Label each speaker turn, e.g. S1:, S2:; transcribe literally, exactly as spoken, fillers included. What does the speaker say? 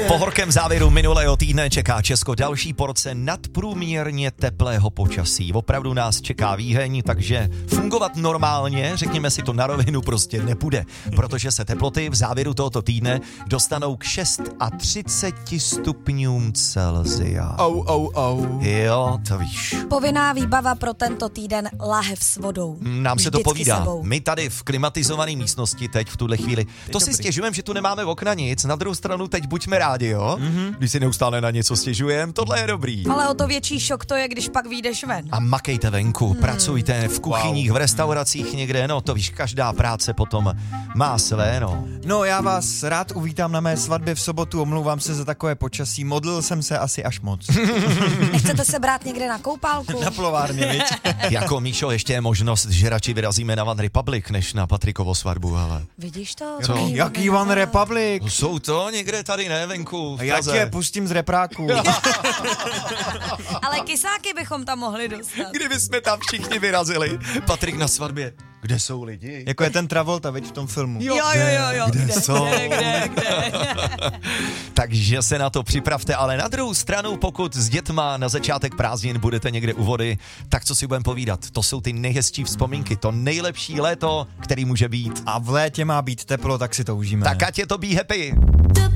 S1: Po horkém závěru minulého týdne čeká Česko další porce nadprůměrně teplého počasí. Opravdu nás čeká výheň, takže fungovat normálně, řekněme si to na rovinu, prostě nepůjde, protože se teploty v závěru tohoto týdne dostanou k třiceti šesti stupňům Celsia.
S2: Au, au, au.
S1: Jo, to víš.
S3: Povinná výbava pro tento týden lahev s vodou.
S1: Nám se
S3: Vždycky
S1: to povídá.
S3: sebou.
S1: My tady v klimatizované místnosti teď v tuhle chvíli. To si stěžujeme, že tu nemáme v okna nic. Na druhou stranu teď buďme rádi, jo? Mm-hmm. Když si neustále na něco stěžujeme, tohle je dobrý.
S3: Ale o to větší šok to je, když pak vyjdeš ven.
S1: A makejte venku, hmm. pracujte v kuchyních, wow. v restauracích někde, no to víš, každá práce potom má své, no.
S2: No, já vás rád uvítám na mé svatbě v sobotu, omlouvám se za takové počasí, modlil jsem se asi až moc.
S3: Nechcete se brát někde na koupálku?
S2: Na plovárně, viď?
S1: Jako Míšo, ještě je možnost, že radši vyrazíme na One Republic, než na Patrikovo svatbu, ale.
S3: Vidíš to?
S1: Co?
S3: Jaký,
S2: Jaký One Republic?
S1: Jsou to někde tady, ne, venku, v
S2: Já
S1: Praze.
S2: tě pustím z repráku.
S3: Ale kysáky bychom tam mohli dostat.
S1: Kdyby jsme tam všichni vyrazili. Patrik na svatbě. Kde jsou lidi?
S2: Jako je ten Travolta, viď, v tom filmu.
S3: Jo, jo, jo, jo.
S1: Kde,
S3: Kde,
S1: jsou?
S3: kde, kde, kde.
S1: Takže se na to připravte, ale na druhou stranu, pokud s dětma na začátek prázdnin budete někde u vody, tak co si budeme povídat? To jsou ty nejhezčí vzpomínky, to nejlepší léto, který může být.
S2: A v létě má být teplo, tak si to užijeme.
S1: Tak ať je to be happy.